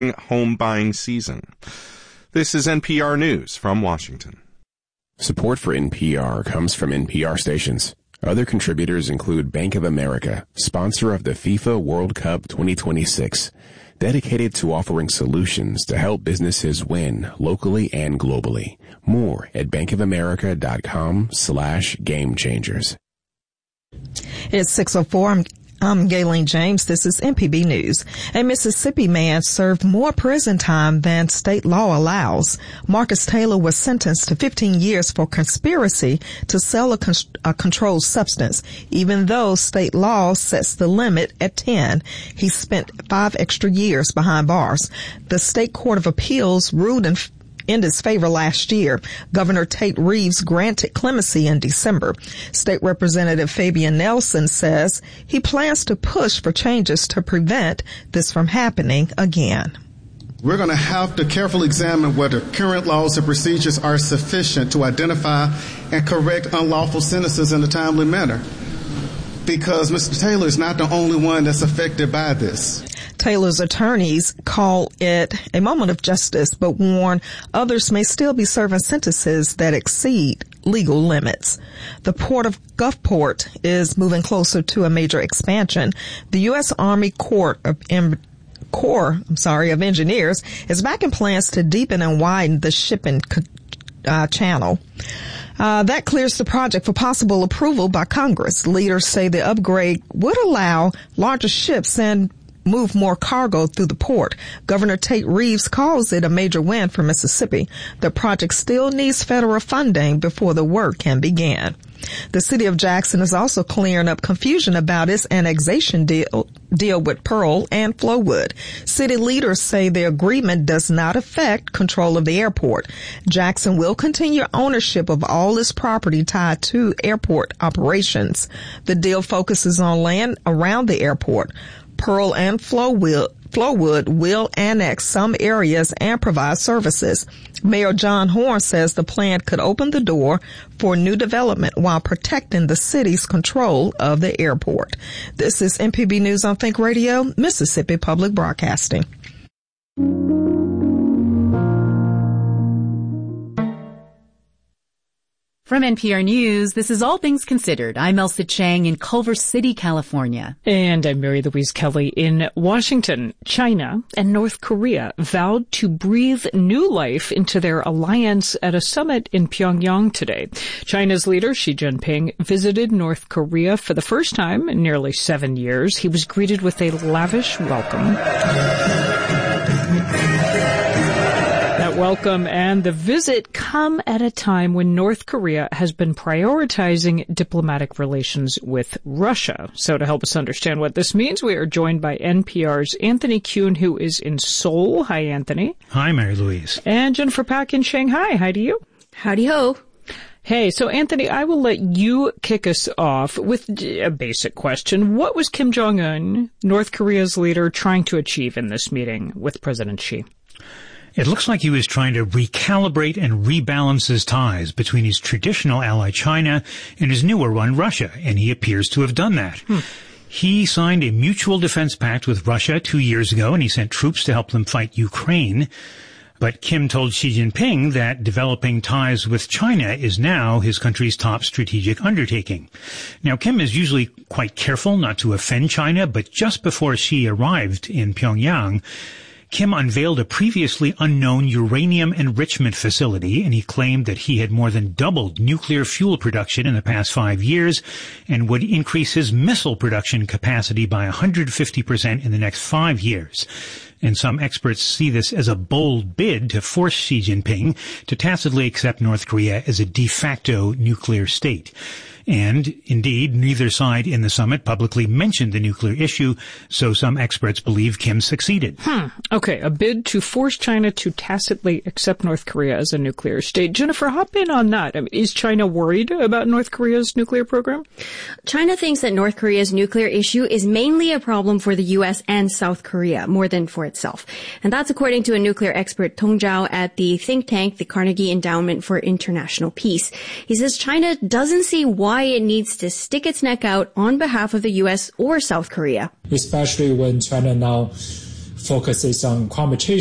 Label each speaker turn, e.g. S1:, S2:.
S1: home buying season. This is NPR News from Washington.
S2: Support for NPR comes from NPR stations. Other contributors include Bank of America, sponsor of the FIFA World Cup 2026, dedicated to offering solutions to help businesses win locally and globally. More at bankofamerica.com/gamechangers.
S3: It's 6:04. I'm Gayleen James. This is MPB News. A Mississippi man served more prison time than state law allows. Marcus Taylor was sentenced to 15 years for conspiracy to sell a controlled substance, even though state law sets the limit at 10. He spent 5 extra years behind bars. The State Court of Appeals ruled in his favor last year. Governor Tate Reeves granted clemency in December. State Representative Fabian Nelson says he plans to push for changes to prevent this from happening again.
S4: We're going to have to carefully examine whether current laws and procedures are sufficient to identify and correct unlawful sentences in a timely manner, because Mr. Taylor is not the only one that's affected by this.
S3: Taylor's attorneys call it a moment of justice, but warn others may still be serving sentences that exceed legal limits. The port of Gulfport is moving closer to a major expansion. The U.S. Army Corps of Engineers is backing plans to deepen and widen the shipping channel. That clears the project for possible approval by Congress. Leaders say the upgrade would allow larger ships and move more cargo through the port. Governor Tate Reeves calls it a major win for Mississippi. The project still needs federal funding before the work can begin. The city of Jackson is also clearing up confusion about its annexation deal with Pearl and Flowood. City leaders say the agreement does not affect control of the airport. Jackson will continue ownership of all its property tied to airport operations. The deal focuses on land around the airport. Pearl and Flowood will annex some areas and provide services. Mayor John Horn says the plan could open the door for new development while protecting the city's control of the airport. This is MPB News on Think Radio, Mississippi Public Broadcasting.
S5: From NPR News, this is All Things Considered. I'm Elsa Chang in Culver City, California.
S6: And I'm Mary Louise Kelly in Washington. China and North Korea vowed to breathe new life into their alliance at a summit in Pyongyang today. China's leader, Xi Jinping, visited North Korea for the first time in nearly 7 years. He was greeted with a lavish welcome. That welcome and the visit come at a time when North Korea has been prioritizing diplomatic relations with Russia. So to help us understand what this means, we are joined by NPR's Anthony Kuhn, who is in Seoul. Hi, Anthony.
S7: Hi, Mary Louise.
S6: And Jennifer Pack in Shanghai. Hi to you.
S8: Howdy ho.
S6: Hey, so Anthony, I will let you kick us off with a basic question. What was Kim Jong-un, North Korea's leader, trying to achieve in this meeting with President Xi?
S7: It looks like he was trying to recalibrate and rebalance his ties between his traditional ally China and his newer one, Russia, and he appears to have done that. He signed a mutual defense pact with Russia 2 years ago, and he sent troops to help them fight Ukraine. But Kim told Xi Jinping that developing ties with China is now his country's top strategic undertaking. Now, Kim is usually quite careful not to offend China, but just before Xi arrived in Pyongyang, Kim unveiled a previously unknown uranium enrichment facility, and he claimed that he had more than doubled nuclear fuel production in the past 5 years and would increase his missile production capacity by 150% in the next 5 years. And some experts see this as a bold bid to force Xi Jinping to tacitly accept North Korea as a de facto nuclear state. And, indeed, neither side in the summit publicly mentioned the nuclear issue, so some experts believe Kim succeeded.
S6: Okay, a bid to force China to tacitly accept North Korea as a nuclear state. Jennifer, hop in on that. I mean, is China worried about North Korea's nuclear program?
S8: China thinks that North Korea's nuclear issue is mainly a problem for the U.S. and South Korea, more than for itself. And that's according to a nuclear expert, Tong Zhao, at the think tank, the Carnegie Endowment for International Peace. He says China doesn't see why it needs to stick its neck out on behalf of the U.S. or South Korea.
S9: Especially when China now focuses on climate change